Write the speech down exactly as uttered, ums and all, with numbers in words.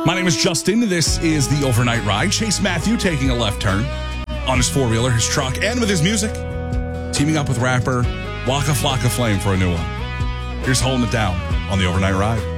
My name is Justin. This is the Overnight Ride. Chase Matthew taking a left turn on his four-wheeler, his truck, and with his music, teaming up with rapper Waka Flocka Flame for a new one. Here's Holding It Down on the Overnight Ride.